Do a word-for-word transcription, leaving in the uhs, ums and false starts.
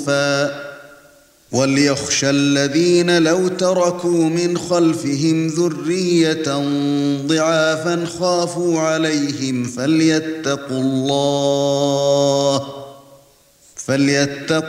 خُرُوفًا وَلْيَخْشَ الَّذِينَ لَوْ تَرَكُوا مِنْ خَلْفِهِمْ ذُرِّيَّةً ضِعَافًا خَافُوا عَلَيْهِمْ فَلْيَتَّقُوا اللَّهَ فَلْيَتَّقُوا